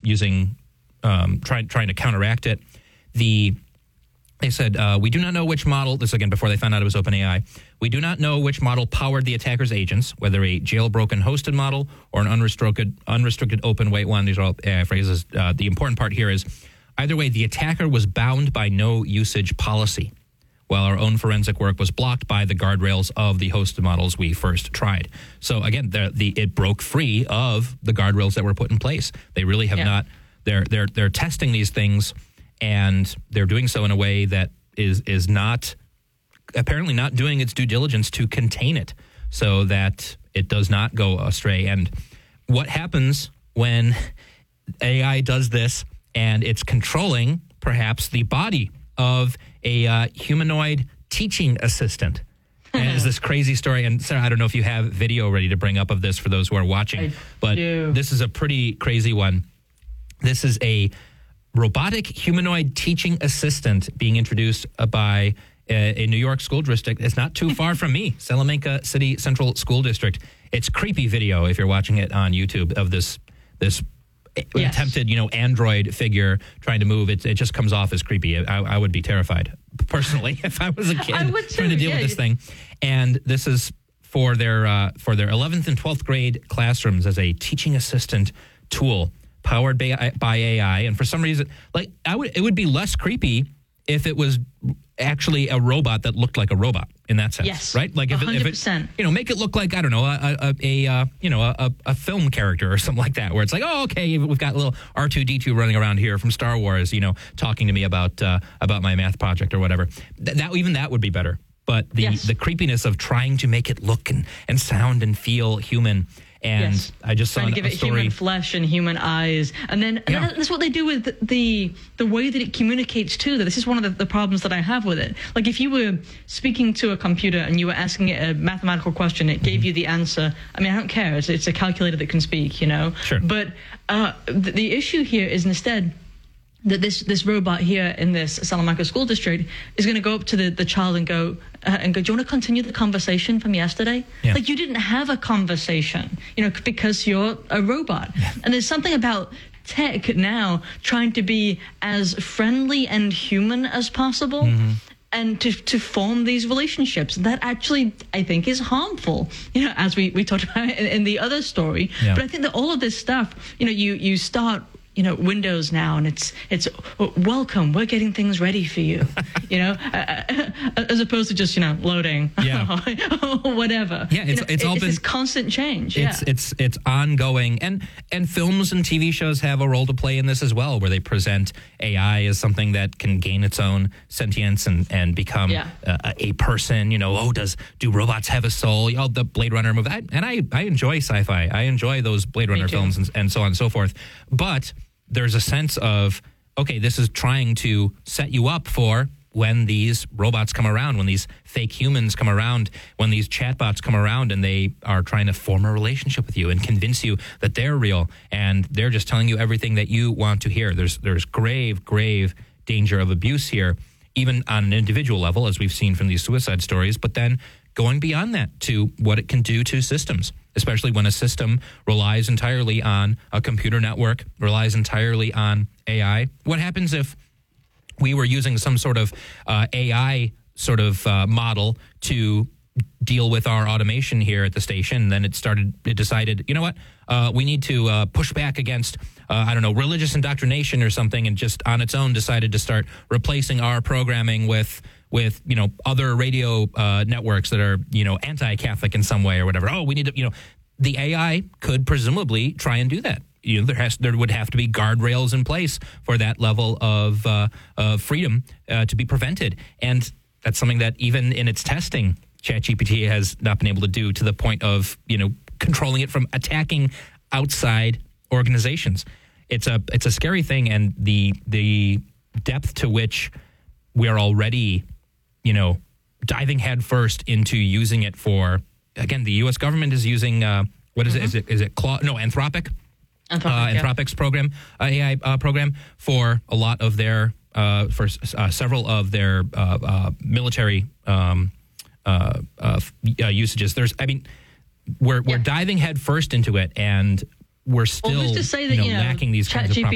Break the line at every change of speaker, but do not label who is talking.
using trying to counteract it. They said, we do not know which model, this again before they found out it was OpenAI, we do not know which model powered the attacker's agents, whether a jailbroken hosted model or an unrestricted open weight one. These are all AI phrases. The important part here is, either way, the attacker was bound by no usage policy, while our own forensic work was blocked by the guardrails of the hosted models we first tried. So again, it broke free of the guardrails that were put in place. They really have not, they're testing these things, and they're doing so in a way that is not, apparently not doing its due diligence to contain it so that it does not go astray. And what happens when AI does this and it's controlling perhaps the body of a humanoid teaching assistant? And it's this crazy story. And Sarah, I don't know if you have video ready to bring up of this for those who are watching, but this is a pretty crazy one. This is a robotic humanoid teaching assistant being introduced by a New York school district. It's not too far from me, Salamanca City Central School District. It's creepy video if you're watching it on YouTube of this attempted, android figure trying to move. It just comes off as creepy. I would be terrified personally if I was a kid trying to deal with this thing. And this is for their 11th and 12th grade classrooms as a teaching assistant tool powered by AI. And for some reason, it would be less creepy if it was actually a robot that looked like a robot in that sense.
Yes,
right? Like if
100%.
it, make it look like, I don't know, a film character or something like that, where it's like, oh, okay, we've got a little R2-D2 running around here from Star Wars, talking to me about my math project or whatever. That would be better. But the creepiness of trying to make it look and sound and feel human. And I just saw
trying to give it human flesh and human eyes, and then that's what they do with the way that it communicates too. This is one of the problems that I have with it. Like if you were speaking to a computer and you were asking it a mathematical question, it gave you the answer. I mean, I don't care. It's a calculator that can speak,
Sure.
But the issue here is instead that this robot here in this Salamanca school district is going to go up to the child and go, do you want to continue the conversation from yesterday?
Yeah.
Like you didn't have a conversation, because you're a robot. Yeah. And there's something about tech now trying to be as friendly and human as possible. And to form these relationships that actually, I think, is harmful, as we talked about in the other story. Yeah. But I think that all of this stuff, you start Windows now, and it's welcome, we're getting things ready for you, as opposed to just loading, or whatever.
Yeah, it's all been
this constant change.
It's ongoing, and films and TV shows have a role to play in this as well, where they present AI as something that can gain its own sentience and become a person. Do robots have a soul? The Blade Runner movie, and I enjoy sci-fi. I enjoy those Blade Runner films and so on and so forth, but there's a sense of, okay, this is trying to set you up for when these robots come around, when these fake humans come around, when these chatbots come around and they are trying to form a relationship with you and convince you that they're real and they're just telling you everything that you want to hear. There's grave danger of abuse here, even on an individual level, as we've seen from these suicide stories, but then going beyond that to what it can do to systems, especially when a system relies entirely on a computer network, relies entirely on AI. What happens if we were using some sort of AI sort of model to deal with our automation here at the station? Then it decided, we need to push back against, religious indoctrination or something, and just on its own decided to start replacing our programming with other radio networks that are, anti-Catholic in some way or whatever. Oh, we need to, the AI could presumably try and do that. There would have to be guardrails in place for that level of freedom to be prevented. And that's something that even in its testing, ChatGPT has not been able to do, to the point of, controlling it from attacking outside organizations. It's a scary thing, and the depth to which we're already, diving headfirst into using it for, again, the U.S. government is using, what is it? Is it Anthropic? Anthropic's program, AI program, for a lot of their, several of their military usages. We're diving headfirst into it, and we're still lacking these kinds of